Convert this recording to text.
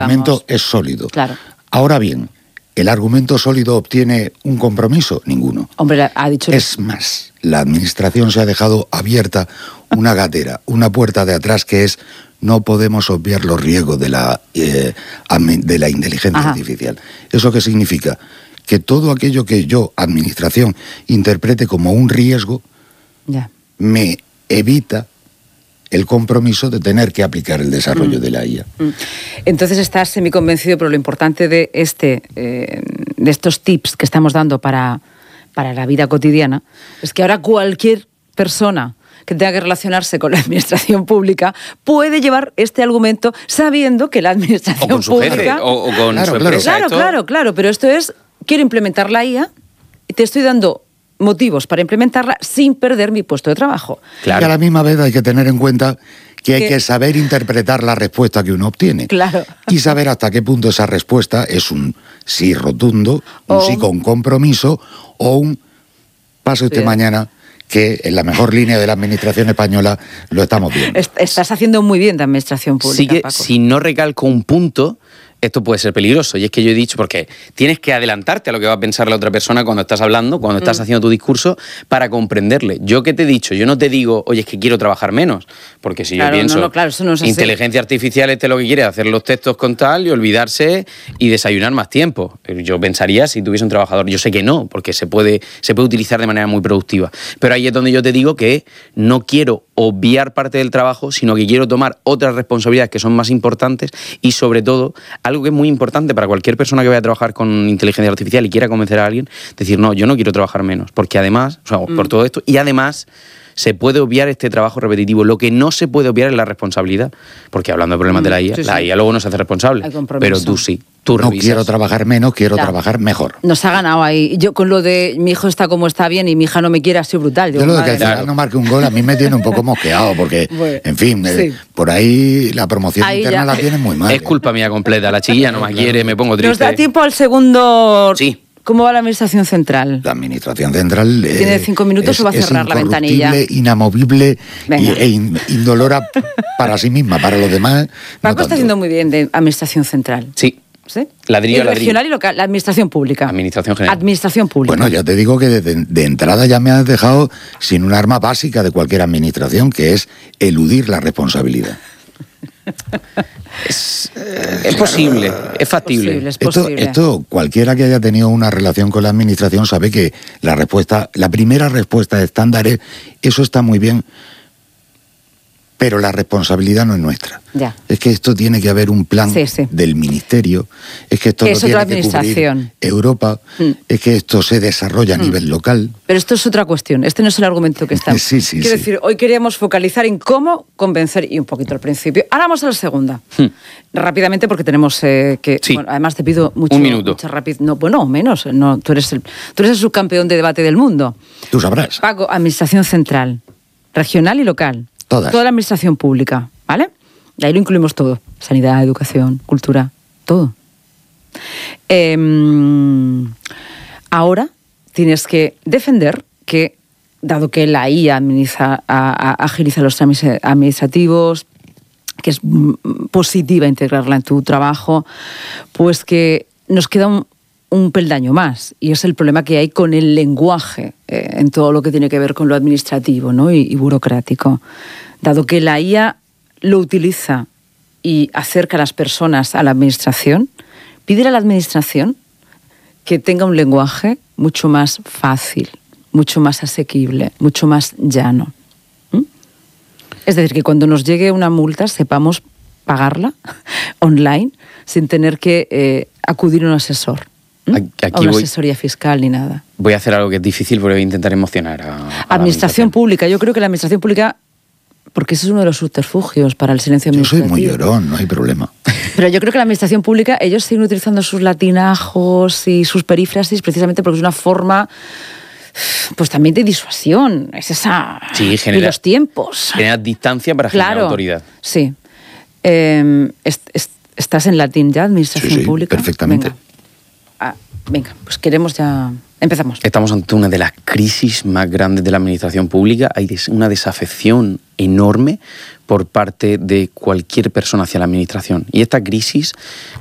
argumento es sólido. Claro. Ahora bien, ¿el argumento sólido obtiene un compromiso? Ninguno. Hombre, ha dicho... Es más, la administración se ha dejado abierta una gatera, una puerta de atrás que es: no podemos obviar los riesgos de la inteligencia artificial. ¿Eso qué significa? Que todo aquello que yo, administración, interprete como un riesgo, me evita el compromiso de tener que aplicar el desarrollo de la IA. Entonces estás semiconvencido, pero lo importante de estos tips que estamos dando para la vida cotidiana es que ahora cualquier persona que tenga que relacionarse con la administración pública puede llevar este argumento sabiendo que la administración o con su pública... jefe, o con su empresa. Claro, pero esto es, quiero implementar la IA y te estoy dando motivos para implementarla sin perder mi puesto de trabajo. Claro. Y a la misma vez hay que tener en cuenta que hay que saber interpretar la respuesta que uno obtiene. Claro. Y saber hasta qué punto esa respuesta es un sí rotundo, un sí con compromiso, o un pase usted mañana, que en la mejor línea de la administración española lo estamos viendo. Estás haciendo muy bien de administración pública, sí que, Paco. Si no recalco un punto, esto puede ser peligroso. Y es que yo he dicho, porque tienes que adelantarte a lo que va a pensar la otra persona cuando estás hablando, cuando estás haciendo tu discurso, para comprenderle. Yo que te he dicho, yo no te digo, oye, es que quiero trabajar menos. Porque si yo pienso, eso no es así. Inteligencia artificial, lo que quiere, hacer los textos con tal y olvidarse y desayunar más tiempo. Yo pensaría si tuviese un trabajador. Yo sé que no, porque se puede utilizar de manera muy productiva. Pero ahí es donde yo te digo que no quiero obviar parte del trabajo, sino que quiero tomar otras responsabilidades que son más importantes y, sobre todo, algo que es muy importante para cualquier persona que vaya a trabajar con inteligencia artificial y quiera convencer a alguien, decir, no, yo no quiero trabajar menos, porque además, por todo esto, y además se puede obviar este trabajo repetitivo. Lo que no se puede obviar es la responsabilidad, porque hablando de problemas de la IA, la IA luego no se hace responsable, pero tú sí. Tú no revisas. Quiero trabajar menos, quiero trabajar mejor. Nos ha ganado ahí. Yo con lo de mi hijo está como está bien y mi hija no me quiere ha sido brutal. Yo lo de que el ciudadano no marque un gol a mí me tiene un poco mosqueado, porque, bueno, en fin, por ahí la promoción ahí interna la tiene muy mal. Es culpa mía completa. La chiquilla no me quiere, me pongo triste. ¿Nos da tiempo al segundo...? Sí. ¿Cómo va la Administración Central? La Administración Central... ¿Tiene 5 minutos o va a cerrar la ventanilla? Es inamovible e indolora para sí misma, para los demás. Paco está haciendo muy bien de Administración Central. Sí. ¿Sí? Ladrillo, regional y local, la administración pública. Administración general. Administración pública. Bueno, ya te digo que de entrada ya me has dejado sin un arma básica de cualquier administración, que es eludir la responsabilidad. Es posible, es factible. Es posible. Esto, cualquiera que haya tenido una relación con la administración sabe que la primera respuesta estándar es: eso está muy bien, pero la responsabilidad no es nuestra. Ya. Es que esto tiene que haber un plan del ministerio, es que esto lo tiene que cubrir Europa, es que esto se desarrolla a nivel local. Pero esto es otra cuestión, este no es el argumento que está. Quiero decir, hoy queríamos focalizar en cómo convencer, y un poquito al principio. Ahora vamos a la segunda. Rápidamente, porque tenemos que... Sí. Bueno, además te pido mucho... Un minuto. Menos. No, tú eres el subcampeón de debate del mundo. Tú sabrás. Paco, Administración Central, regional y local. Toda la administración pública, ¿vale? Y ahí lo incluimos todo. Sanidad, educación, cultura, todo. Ahora tienes que defender que, dado que la IA agiliza los trámites administrativos, que es positiva integrarla en tu trabajo, pues que nos queda un peldaño más, y es el problema que hay con el lenguaje en todo lo que tiene que ver con lo administrativo, ¿no? y burocrático. Dado que la IA lo utiliza y acerca a las personas a la administración, pídele a la administración que tenga un lenguaje mucho más fácil, mucho más asequible, mucho más llano. Es decir, que cuando nos llegue una multa sepamos pagarla online sin tener que acudir a un asesor. A una asesoría fiscal ni nada. Voy a hacer algo que es difícil, pero voy a intentar emocionar a administración pública. Yo creo que la administración pública, porque ese es uno de los subterfugios para el silencio administrativo. Yo soy muy llorón, no hay problema. Pero yo creo que la administración pública, ellos siguen utilizando sus latinajos y sus perífrasis precisamente porque es una forma, pues también de disuasión. Es esa... Sí, y los tiempos. Genera distancia para generar autoridad. Sí. ¿Estás en latín ya, administración pública? Perfectamente. Venga. Venga, pues queremos ya... Empezamos. Estamos ante una de las crisis más grandes de la administración pública. Hay una desafección enorme por parte de cualquier persona hacia la administración. Y esta crisis